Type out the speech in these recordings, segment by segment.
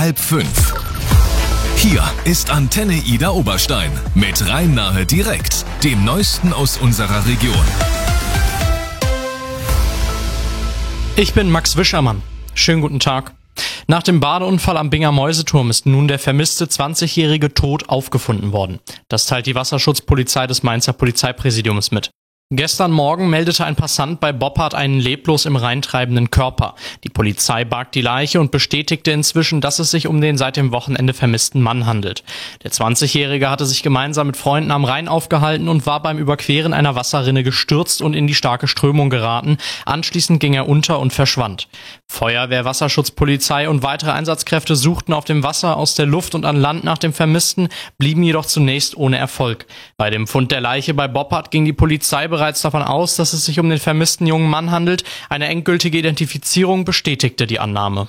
4:30. Hier ist Antenne Ida Oberstein mit Rhein-Nahe direkt, dem Neuesten aus unserer Region. Ich bin Max Wischermann. Schönen guten Tag. Nach dem Badeunfall am Binger Mäuseturm ist nun der vermisste 20-Jährige tot aufgefunden worden. Das teilt die Wasserschutzpolizei des Mainzer Polizeipräsidiums mit. Gestern Morgen meldete ein Passant bei Boppard einen leblos im Rhein treibenden Körper. Die Polizei barg die Leiche und bestätigte inzwischen, dass es sich um den seit dem Wochenende vermissten Mann handelt. Der 20-Jährige hatte sich gemeinsam mit Freunden am Rhein aufgehalten und war beim Überqueren einer Wasserrinne gestürzt und in die starke Strömung geraten. Anschließend ging er unter und verschwand. Feuerwehr, Wasserschutzpolizei und weitere Einsatzkräfte suchten auf dem Wasser, aus der Luft und an Land nach dem Vermissten, blieben jedoch zunächst ohne Erfolg. Bei dem Fund der Leiche bei Boppard ging die Polizei bereits davon aus, dass es sich um den vermissten jungen Mann handelt. Eine endgültige Identifizierung bestätigte die Annahme.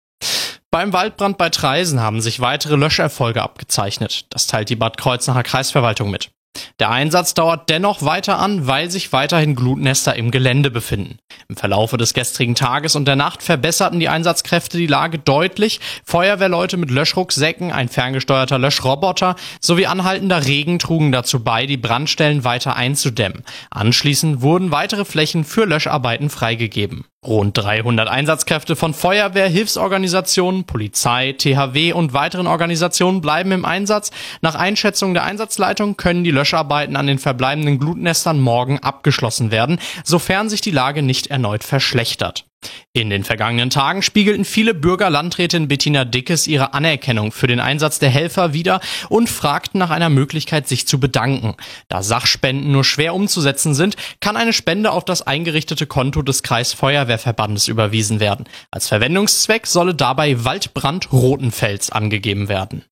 Beim Waldbrand bei Traisen haben sich weitere Löscherfolge abgezeichnet. Das teilt die Bad Kreuznacher Kreisverwaltung mit. Der Einsatz dauert dennoch weiter an, weil sich weiterhin Glutnester im Gelände befinden. Im Verlaufe des gestrigen Tages und der Nacht verbesserten die Einsatzkräfte die Lage deutlich. Feuerwehrleute mit Löschrucksäcken, ein ferngesteuerter Löschroboter sowie anhaltender Regen trugen dazu bei, die Brandstellen weiter einzudämmen. Anschließend wurden weitere Flächen für Löscharbeiten freigegeben. Rund 300 Einsatzkräfte von Feuerwehr, Hilfsorganisationen, Polizei, THW und weiteren Organisationen bleiben im Einsatz. Nach Einschätzung der Einsatzleitung können die Löscharbeiten an den verbleibenden Glutnestern morgen abgeschlossen werden, sofern sich die Lage nicht erneut verschlechtert. In den vergangenen Tagen spiegelten viele Bürgerlandrätin Bettina Dickes ihre Anerkennung für den Einsatz der Helfer wider und fragten nach einer Möglichkeit, sich zu bedanken. Da Sachspenden nur schwer umzusetzen sind, kann eine Spende auf das eingerichtete Konto des Kreisfeuerwehrverbandes überwiesen werden. Als Verwendungszweck solle dabei Waldbrand Rotenfels angegeben werden.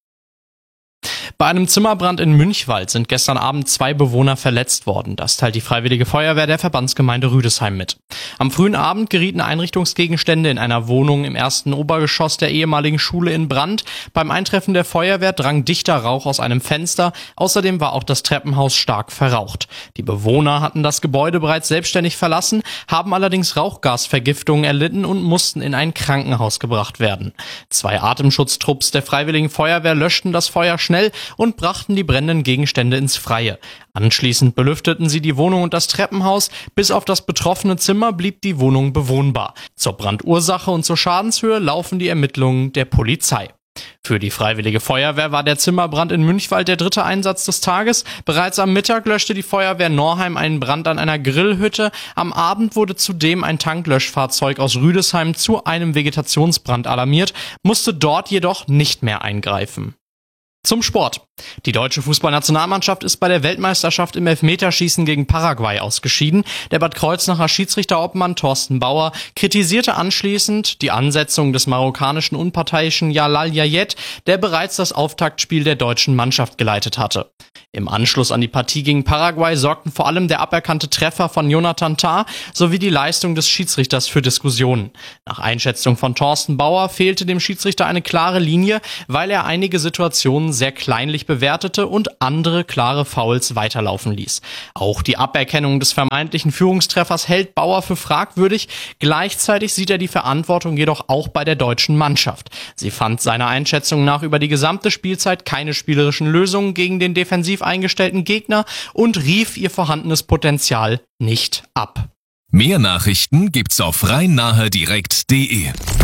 Bei einem Zimmerbrand in Münchwald sind gestern Abend 2 Bewohner verletzt worden. Das teilt die Freiwillige Feuerwehr der Verbandsgemeinde Rüdesheim mit. Am frühen Abend gerieten Einrichtungsgegenstände in einer Wohnung im ersten Obergeschoss der ehemaligen Schule in Brand. Beim Eintreffen der Feuerwehr drang dichter Rauch aus einem Fenster. Außerdem war auch das Treppenhaus stark verraucht. Die Bewohner hatten das Gebäude bereits selbstständig verlassen, haben allerdings Rauchgasvergiftungen erlitten und mussten in ein Krankenhaus gebracht werden. 2 Atemschutztrupps der Freiwilligen Feuerwehr löschten das Feuer schnell und brachten die brennenden Gegenstände ins Freie. Anschließend belüfteten sie die Wohnung und das Treppenhaus. Bis auf das betroffene Zimmer blieb die Wohnung bewohnbar. Zur Brandursache und zur Schadenshöhe laufen die Ermittlungen der Polizei. Für die Freiwillige Feuerwehr war der Zimmerbrand in Münchwald der 3. Einsatz des Tages. Bereits am Mittag löschte die Feuerwehr Norheim einen Brand an einer Grillhütte. Am Abend wurde zudem ein Tanklöschfahrzeug aus Rüdesheim zu einem Vegetationsbrand alarmiert, musste dort jedoch nicht mehr eingreifen. Zum Sport. Die deutsche Fußballnationalmannschaft ist bei der Weltmeisterschaft im Elfmeterschießen gegen Paraguay ausgeschieden. Der Bad Kreuznacher Schiedsrichterobmann Thorsten Bauer kritisierte anschließend die Ansetzung des marokkanischen unparteiischen Jalal Yayet, der bereits das Auftaktspiel der deutschen Mannschaft geleitet hatte. Im Anschluss an die Partie gegen Paraguay sorgten vor allem der aberkannte Treffer von Jonathan Tah sowie die Leistung des Schiedsrichters für Diskussionen. Nach Einschätzung von Thorsten Bauer fehlte dem Schiedsrichter eine klare Linie, weil er einige Situationen sehr kleinlich bewertete und andere klare Fouls weiterlaufen ließ. Auch die Aberkennung des vermeintlichen Führungstreffers hält Bauer für fragwürdig. Gleichzeitig sieht er die Verantwortung jedoch auch bei der deutschen Mannschaft. Sie fand seiner Einschätzung nach über die gesamte Spielzeit keine spielerischen Lösungen gegen den defensiv eingestellten Gegner und rief ihr vorhandenes Potenzial nicht ab. Mehr Nachrichten gibt's auf rhein-nahe-direkt.de.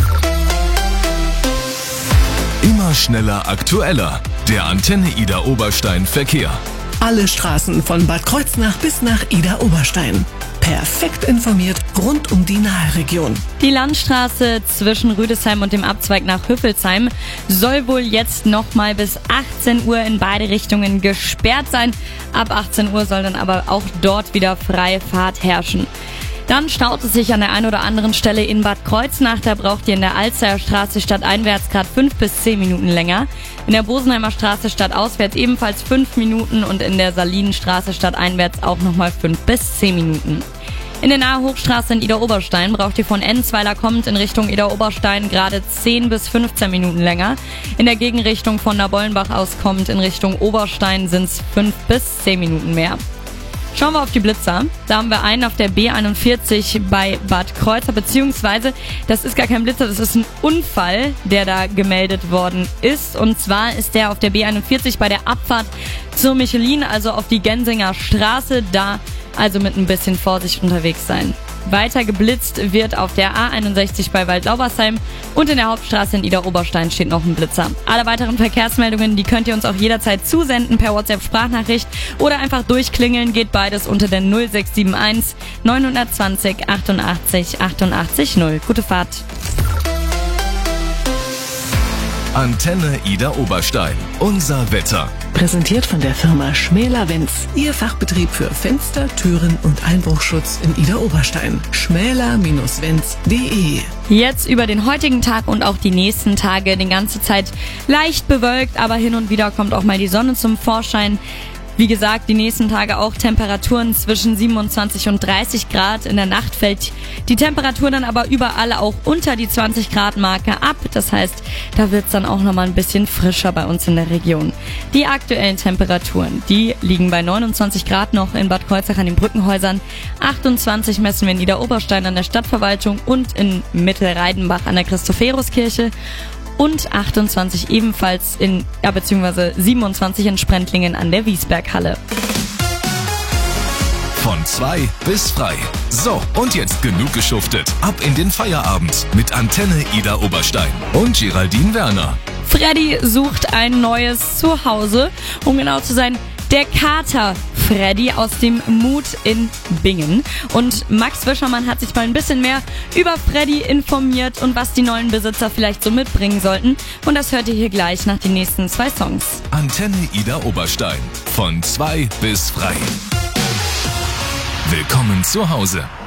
Immer schneller, aktueller. Der Antenne Ida Oberstein Verkehr. Alle Straßen von Bad Kreuznach bis nach Ida Oberstein. Perfekt informiert rund um die Nahe-Region. Die Landstraße zwischen Rüdesheim und dem Abzweig nach Hüffelsheim soll wohl jetzt nochmal bis 18 Uhr in beide Richtungen gesperrt sein. Ab 18 Uhr soll dann aber auch dort wieder freie Fahrt herrschen. Dann staut es sich an der einen oder anderen Stelle in Bad Kreuznach. Da braucht ihr in der Alzeyer Straße stadteinwärts gerade 5 bis 10 Minuten länger. In der Bosenheimer Straße stadtauswärts ebenfalls 5 Minuten und in der Salinenstraße stadteinwärts auch nochmal 5 bis 10 Minuten. In der Nahe Hochstraße in Ida Oberstein braucht ihr von Enzweiler kommend in Richtung Ida Oberstein gerade 10 bis 15 Minuten länger. In der Gegenrichtung von Nabollenbach aus kommend in Richtung Oberstein sind es 5 bis 10 Minuten mehr. Schauen wir auf die Blitzer. Da haben wir einen auf der B41 bei Bad Kreuznach, beziehungsweise das ist gar kein Blitzer, das ist ein Unfall, der da gemeldet worden ist. Und zwar ist der auf der B41 bei der Abfahrt zur Michelin, also auf die Gensinger Straße, da also mit ein bisschen Vorsicht unterwegs sein. Weiter geblitzt wird auf der A61 bei Waldlaubersheim und in der Hauptstraße in Idar-Oberstein steht noch ein Blitzer. Alle weiteren Verkehrsmeldungen, die könnt ihr uns auch jederzeit zusenden per WhatsApp-Sprachnachricht oder einfach durchklingeln, geht beides unter der 0671 920 88 88 0. Gute Fahrt. Antenne Idar Oberstein. Unser Wetter. Präsentiert von der Firma Schmäler-Wenz. Ihr Fachbetrieb für Fenster, Türen und Einbruchschutz in Idar Oberstein. schmäler-wenz.de. Jetzt über den heutigen Tag und auch die nächsten Tage die ganze Zeit leicht bewölkt, aber hin und wieder kommt auch mal die Sonne zum Vorschein. Wie gesagt, die nächsten Tage auch Temperaturen zwischen 27 und 30 Grad. In der Nacht fällt die Temperatur dann aber überall auch unter die 20 Grad Marke ab. Das heißt, da wird's dann auch nochmal ein bisschen frischer bei uns in der Region. Die aktuellen Temperaturen, die liegen bei 29 Grad noch in Bad Kreuznach an den Brückenhäusern. 28 messen wir in Idar-Oberstein an der Stadtverwaltung und in Mittelreidenbach an der Christophoruskirche. Und 28 ebenfalls beziehungsweise 27 in Sprendlingen an der Wiesberghalle. Von 2 bis frei. So, und jetzt genug geschuftet. Ab in den Feierabend mit Antenne Idar Oberstein und Geraldine Werner. Freddy sucht ein neues Zuhause. Um genau zu sein, der Kater Freddy aus dem Mut in Bingen. Und Max Wischermann hat sich mal ein bisschen mehr über Freddy informiert und was die neuen Besitzer vielleicht so mitbringen sollten. Und das hört ihr hier gleich nach den nächsten 2 Songs. Antenne Idar Oberstein. Von 2 bis frei. Willkommen zu Hause.